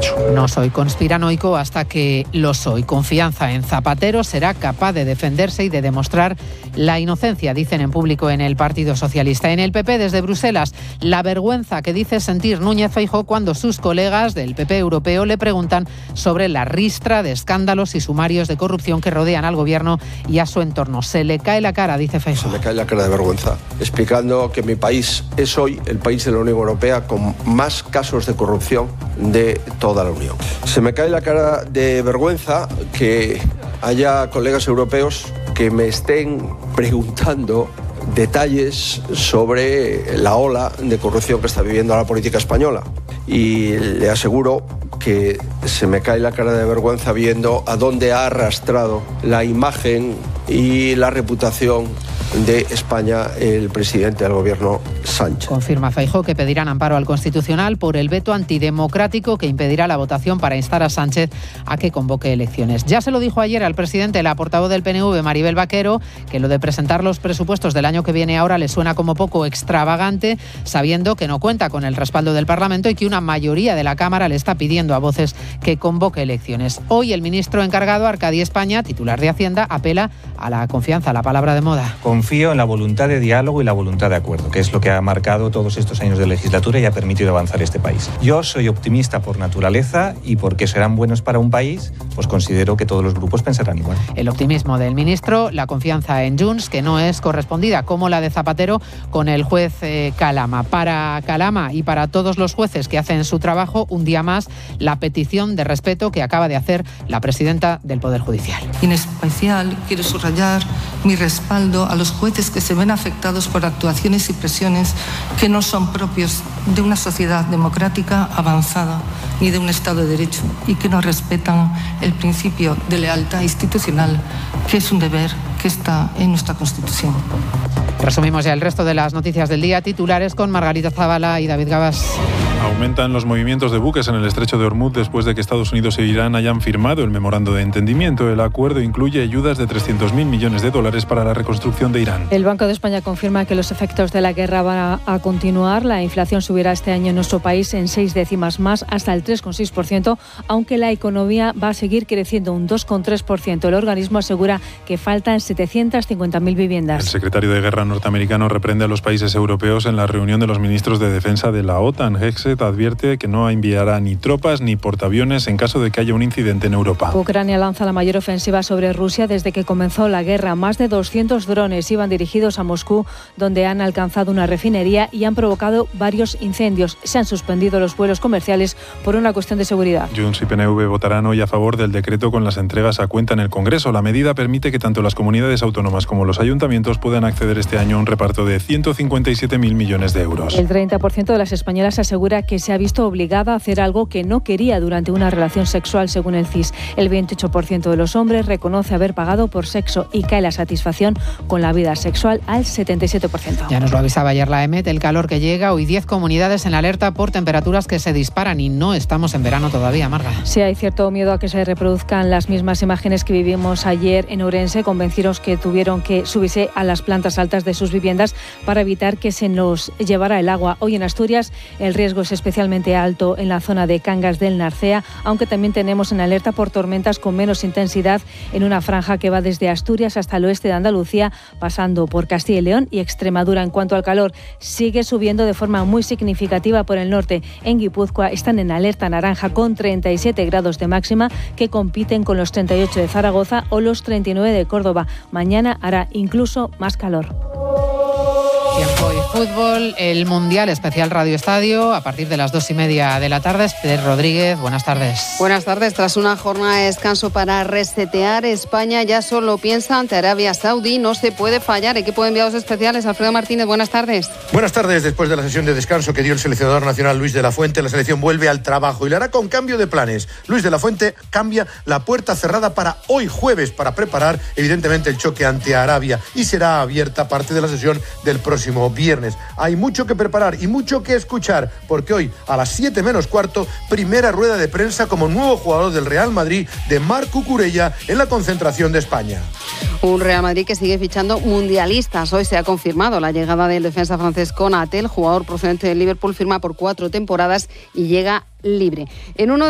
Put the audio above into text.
hecho. No soy conspiranoico hasta que lo soy. Confianza en Zapatero, será capaz de defenderse y de demostrar la inocencia, dicen en público en el Partido Socialista. En el PP, desde Bruselas, la vergüenza que dice sentir Núñez Feijóo cuando sus colegas del PP europeo le preguntan sobre la ristra de escándalos y sumarios de corrupción que rodean al gobierno y a su entorno. Se le cae la cara, dice Feijóo. Se me cae la cara de vergüenza, explicando que mi país es hoy el país de la Unión Europea con más casos de corrupción de toda la Unión. Se me cae la cara de vergüenza que haya colegas europeos que me estén preguntando detalles sobre la ola de corrupción que está viviendo la política española. Y le aseguro que se me cae la cara de vergüenza viendo a dónde ha arrastrado la imagen y la reputación de España el presidente del gobierno Sánchez. Confirma Feijóo que pedirán amparo al Constitucional por el veto antidemocrático que impedirá la votación para instar a Sánchez a que convoque elecciones. Ya se lo dijo ayer al presidente la portavoz del PNV, Maribel Vaquero, que lo de presentar los presupuestos del año que viene ahora le suena como poco extravagante, sabiendo que no cuenta con el respaldo del Parlamento y que una mayoría de la Cámara le está pidiendo a voces que convoque elecciones. Hoy el ministro encargado, Arcadi España, titular de Hacienda, apela a la confianza, la palabra de moda. Confío en la voluntad de diálogo y la voluntad de acuerdo, que es lo que ha marcado todos estos años de legislatura y ha permitido avanzar este país. Yo soy optimista por naturaleza y porque serán buenos para un país, pues considero que todos los grupos pensarán igual. El optimismo del ministro, la confianza en Junts, que no es correspondida, como la de Zapatero con el juez Calama. Para Calama y para todos los jueces que hacen su trabajo, un día más, la petición de respeto que acaba de hacer la presidenta del Poder Judicial. En especial, quiero subrayar mi respaldo a los jueces que se ven afectados por actuaciones y presiones que no son propios de una sociedad democrática avanzada ni de un Estado de Derecho y que no respetan el principio de lealtad institucional, que es un deber que está en nuestra Constitución. Resumimos ya el resto de las noticias del día. Titulares con Margarita Zavala y David Gabas. Aumentan los movimientos de buques en el estrecho de Hormuz después de que Estados Unidos e Irán hayan firmado el memorando de entendimiento. El acuerdo incluye ayudas de 300.000 millones de dólares para la reconstrucción de Irán. El Banco de España confirma que los efectos de la guerra van a continuar. La inflación subirá este año en nuestro país en 6 décimas más, hasta el 3,6%, aunque la economía va a seguir creciendo un 2,3%. El organismo asegura que faltan 750.000 viviendas. El secretario de Guerra norteamericano reprende a los países europeos en la reunión de los ministros de defensa de la OTAN. Hexet advierte que no enviará ni tropas ni portaaviones en caso de que haya un incidente en Europa. Ucrania lanza la mayor ofensiva sobre Rusia desde que comenzó la guerra. Más de 200 drones iban dirigidos a Moscú, donde han alcanzado una refinería y han provocado varios incendios. Se han suspendido los vuelos comerciales por una cuestión de seguridad. Junts y PNV votarán hoy a favor del decreto con las entregas a cuenta en el Congreso. La medida permite que tanto las comunidades autónomas como los ayuntamientos puedan acceder este año a un reparto de 157.000 millones de euros. El 30% de las españolas asegura que se ha visto obligada a hacer algo que no quería durante una relación sexual, según el CIS. El 28% de los hombres reconoce haber pagado por sexo y cae la satisfacción con la vida sexual al 77%. Ya nos lo avisaba ayer la EMET, el calor que llega. Hoy 10 comunidades en alerta por temperaturas que se disparan y no estamos en verano todavía, Marga. Sí, hay cierto miedo a que se reproduzcan las mismas imágenes que vivimos ayer en Ourense, con vecinos que tuvieron que subirse a las plantas altas de sus viviendas para evitar que se nos llevara el agua. Hoy en Asturias el riesgo es especialmente alto en la zona de Cangas del Narcea, aunque también tenemos en alerta por tormentas con menos intensidad en una franja que va desde Asturias hasta el oeste de Andalucía, pasando por Castilla y León y Extremadura. En cuanto al calor, sigue subiendo de forma muy significativa por el norte. En Guipúzcoa están en alerta naranja con 37 grados de máxima, que compiten con los 38 de Zaragoza o los 39 de Córdoba. Mañana hará incluso más calor. Tiempo y fútbol, el Mundial Especial Radio Estadio, a partir de las 2:30 de la tarde. Pedro Rodríguez, buenas tardes. Buenas tardes. Tras una jornada de descanso para resetear, España ya solo piensa ante Arabia Saudí. No se puede fallar. Equipo de enviados especiales, Alfredo Martínez, buenas tardes. Buenas tardes. Después de la sesión de descanso que dio el seleccionador nacional Luis de la Fuente, la selección vuelve al trabajo y lo hará con cambio de planes. Luis de la Fuente cambia la puerta cerrada para hoy jueves para preparar evidentemente el choque ante Arabia, y será abierta parte de la sesión del próximo viernes. Hay mucho que preparar y mucho que escuchar, porque hoy a las 7 menos cuarto, primera rueda de prensa como nuevo jugador del Real Madrid de Marc Cucurella en la concentración de España. Un Real Madrid que sigue fichando mundialistas. Hoy se ha confirmado la llegada del defensa francés Konaté, el jugador procedente del Liverpool, firma por 4 temporadas y llega libre. En uno